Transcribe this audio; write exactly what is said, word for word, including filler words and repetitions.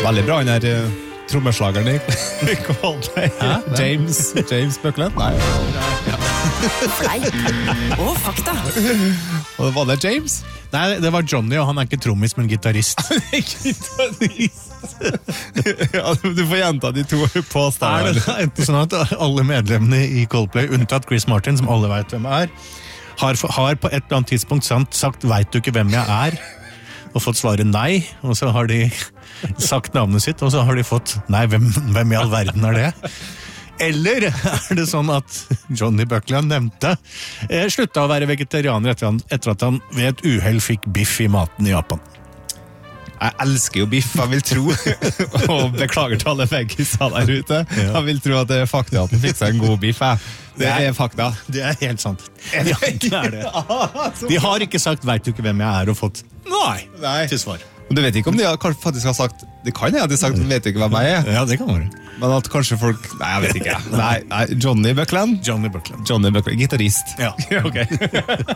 Veldig bra, han her uh, trommeslageren i Coldplay. James, James Buckland. Nei, ja. Fleip og fakta. Og var det James? Nei, det var Johnny, og han er ikke trommis, men gitarist. Gitarist. Ja, du får gjenta de to påstandene. Er det enten sånn at alle medlemmene i Coldplay, unntatt Chris Martin, som alle vet hvem er, har, har på et eller annet tidspunkt sagt, vet du ikke hvem jeg er? Og fått svaret nei, og så har de sagt navnet sitt, og så har de fått nei, hvem, hvem i all verden er det? Eller er det sånn at Johnny Buckland nevnte eh, slutta å være vegetarianer etter, han, etter at han ved et uheld fikk biff i maten i Japan? Jeg elsker jo biff, jeg vil tro, og beklager til alle veggiser der ute, jeg vil tro at det er fakta at han fikk seg en god biff. Jeg. Det er fakta. Det er helt sant. Ja, det er det. De har ikke sagt, vet du ikke hvem jeg er, og fått nei, nei. til svar. Men du vet ikke om de har, faktisk har sagt, det kan jeg, de har sagt, vet du ikke hvem jeg er? Ja, det kan være. Men at kanskje folk, nei, jeg vet ikke. Nei, nei Johnny Buckland? Johnny Buckland. Johnny Buckland, gitarist. Ja. Ok.